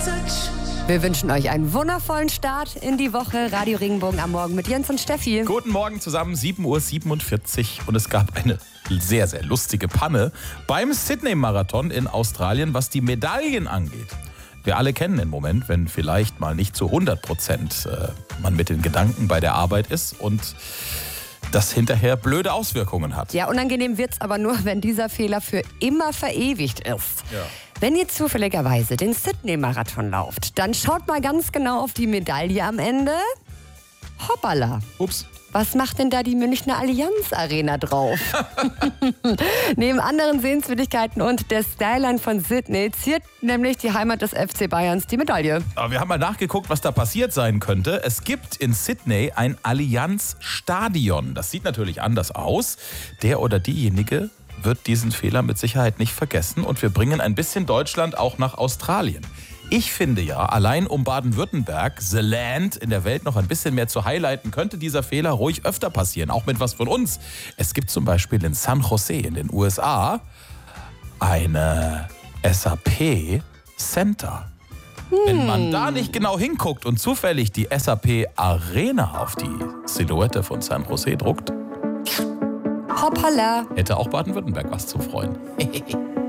Wir wünschen euch einen wundervollen Start in die Woche. Radio Regenbogen am Morgen mit Jens und Steffi. Guten Morgen zusammen, 7:47 Uhr und es gab eine sehr, sehr lustige Panne beim Sydney-Marathon in Australien, was die Medaillen angeht. Wir alle kennen den Moment, wenn vielleicht mal nicht zu 100% man mit den Gedanken bei der Arbeit ist und das hinterher blöde Auswirkungen hat. Ja, unangenehm wird's aber nur, wenn dieser Fehler für immer verewigt ist. Ja. Wenn ihr zufälligerweise den Sydney-Marathon lauft, dann schaut mal ganz genau auf die Medaille am Ende. Hoppala. Ups. Was macht denn da die Münchner Allianz Arena drauf? Neben anderen Sehenswürdigkeiten und der Skyline von Sydney ziert nämlich die Heimat des FC Bayerns die Medaille. Aber wir haben mal nachgeguckt, was da passiert sein könnte. Es gibt in Sydney ein Allianz-Stadion. Das sieht natürlich anders aus. Der oder diejenige wird diesen Fehler mit Sicherheit nicht vergessen. Und wir bringen ein bisschen Deutschland auch nach Australien. Ich finde ja, allein um Baden-Württemberg, The Land, in der Welt noch ein bisschen mehr zu highlighten, könnte dieser Fehler ruhig öfter passieren, auch mit was von uns. Es gibt zum Beispiel in San Jose in den USA eine SAP Center. Wenn man da nicht genau hinguckt und zufällig die SAP Arena auf die Silhouette von San Jose druckt, Hoppala. hätte auch Baden-Württemberg was zu freuen.